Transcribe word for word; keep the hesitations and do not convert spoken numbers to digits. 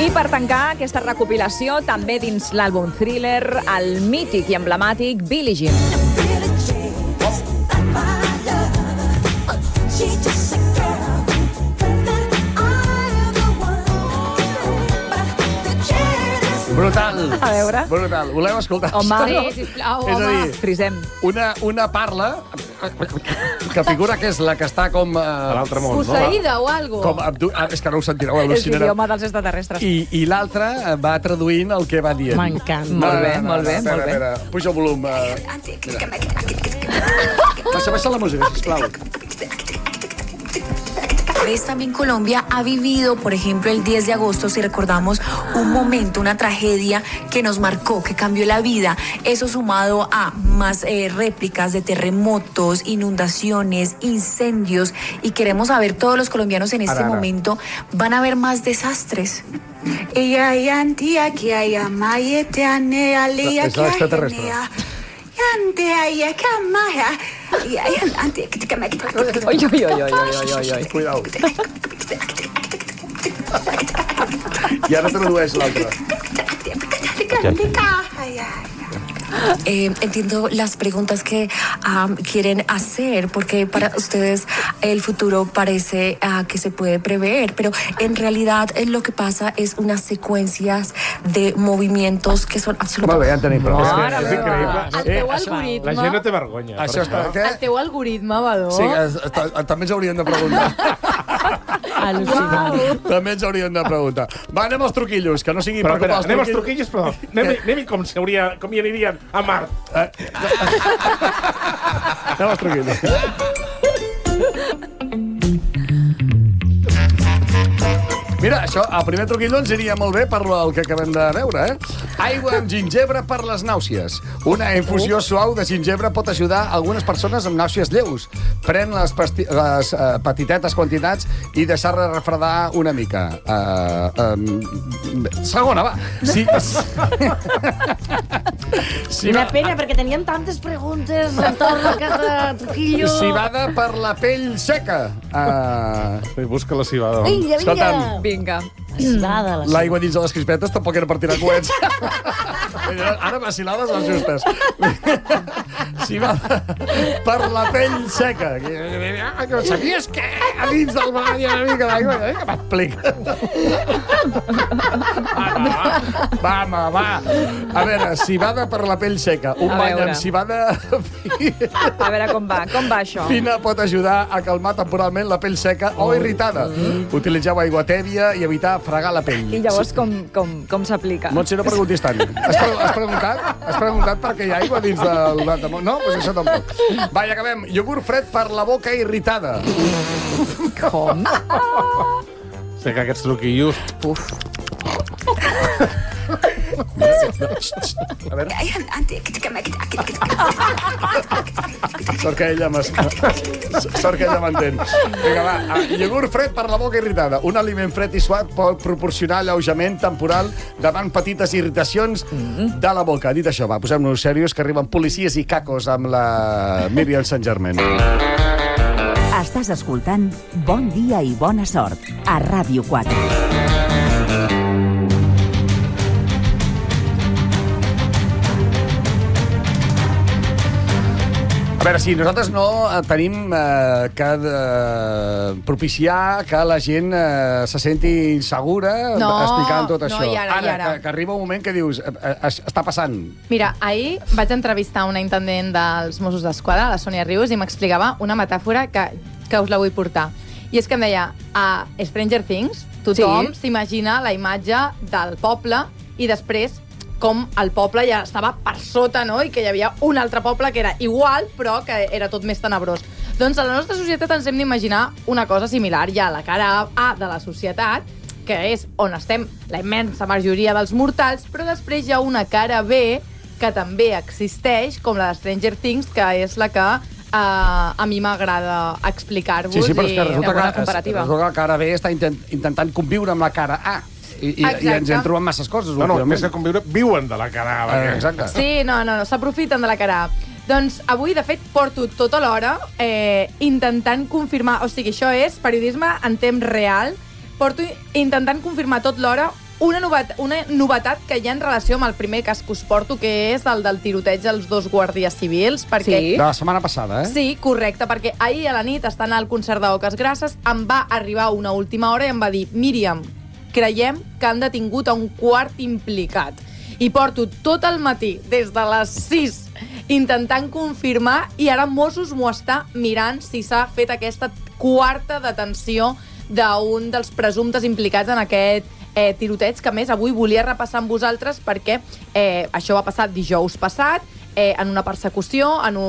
I per tancar aquesta recopilació, també dins l'àlbum Thriller, el mític i emblemàtic Billie Jean. Brutal. A veure. Brutal. Voleu escoltar? Home, Sí, sisplau, És a home. dir, frisem. una, una parla que figura que és la que està com... A Uh, l'altre món, no? Posseïda o algo. com abdu... ah, és que no ho sentireu, És al·lucinareu. l'idioma dels extraterrestres. I, i l'altre va traduint el que va dient. M'encanta. Molt bé, molt bé, espera, molt bé. espera, puja el volum. Uh, baixa, baixa la música, sisplau. Vez también Colombia ha vivido, por ejemplo, el diez de agosto, si recordamos, un momento, una tragedia que nos marcó, que cambió la vida. Eso sumado a más eh, réplicas de terremotos, inundaciones, incendios. Y queremos saber, todos los colombianos en este Ara, ara. momento, van a haber más desastres. És l'extraterrestre. Oi, oi, oi, oi, oi, oi, oi. Cuidao. I ara tradueix l'altre. Eh, entiendo las preguntas que um, quieren hacer, porque para ustedes el futuro parece uh, que se puede prever, pero en realidad eh, lo que pasa es unas secuencias de movimientos que son Molt bé, absolutamente... ja en tenim prou. Mare És increïble. El teu Eh, algoritme... La gent no té vergonya. Això per està... això. Què? El teu algoritme, Badó. Sí, es- es- també ens haurien de preguntar. Al·lucinant. També ens haurien de preguntar. Va, anem als truquillos, que no sigui Però per espera, culpa anem als dels truquillos, però anem, anem com, s'hauria, com hi anirien a Mart. Eh, anem als truquillos. Mira, això, el primer truquillo ens iria molt bé per el que acabem de veure, eh? Aigua amb gingebre per les nàusees. Una infusió suau de gingebre pot ajudar a algunes persones amb nàusees lleus. Pren les, pasti- les uh, petitetes quantitats i deixar-la refredar una mica. Uh, um, segona, va. Sí. Si Una va, pena, perquè teníem tantes preguntes entorn a cada truquillo. civada per la pell seca. Uh, Sí, busca la civada. Vinga, vinga. Escolta'm. Vinga. Civada, la L'aigua dins de les crispetes tampoc era per tirar coets. Ara vacilades les justes. Si va per la pell seca. Que sabies que a dins del mar hi ha una mica d'aigua? Eh, que m'explica. Va, va, va. A veure, civada per la pell seca. Un A bany veure. amb civada A veure com va, com va això? fina pot ajudar a calmar temporalment la pell seca o irritada. Utilitzeu aigua tèbia i evitar fregar la pell. I llavors com, com, com s'aplica? Montse, no preguntis tant. Has, pre has preguntat? Has preguntat per què hi ha aigua dins del batamó? No? Doncs això tampoc. Va, ja acabem. Iogurt fred per la boca irritada. Com? Sé que aquests truquillos... Uf. A veure. Sort que ella m'es- Sort que ella m'entén. Vinga, va. Ah, iogurt fred per la boca irritada. Un aliment fred i suat pot proporcionar alleujament temporal davant petites irritacions de la boca. Dit això, va, posem-nos serios, que arriben policies i cacos amb la Míriam Saint-Germain. Estàs escoltant Bon dia i bona sort a Ràdio quatre. A veure, sí, nosaltres no eh, tenim eh, que eh, propiciar que la gent eh, se senti insegura No, explicant tot no, això. i ara, i ara. Que, que arriba un moment que dius, eh, eh, es- està passant. Mira, ahir vaig entrevistar una intendent dels Mossos d'Esquadra, la Sònia Rius, i m'explicava una metàfora que, que us la vull portar. I és que em deia, a Stranger Things, tothom Sí. s'imagina la imatge del poble i després com el poble ja estava per sota, no? I que hi havia un altre poble que era igual, però que era tot més tenebrós. Doncs a la nostra societat ens hem d'imaginar una cosa similar. Hi ha la cara A de la societat, que és on estem la immensa majoria dels mortals, però després hi ha una cara B que també existeix, com la de Stranger Things, que és la que Uh, a mi m'agrada explicar-vos Sí, sí, però és i que resulta una que, comparativa. resulta que la cara B està intent, intentant conviure amb la cara A. I, i, i ens hem trobat masses coses. No, no, últimament. més que conviure, viuen de la cara. Eh, perquè- exacte. Sí, no, no, no s'aprofiten de la cara A. Doncs avui, de fet, porto tota l'hora eh, intentant confirmar... O sigui, això és periodisme en temps real. Porto intentant confirmar tot l'hora una novetat, una novetat que hi ha en relació amb el primer cas que us porto, que és el del tiroteig dels dos guàrdies civils, perquè... Sí. De la setmana passada, eh? Sí, correcte, perquè ahir a la nit, estant al concert d'Oques Grasses, em va arribar una última hora i em va dir: Míriam, creiem que han detingut a un quart implicat. I porto tot el matí, des de les sis, intentant confirmar, i ara Mossos m'ho està mirant si s'ha fet aquesta quarta detenció d'un dels presumptes implicats en aquest eh, tiroteig, que a més avui volia repassar amb vosaltres perquè eh, això va passar dijous passat, eh, en una persecució, en un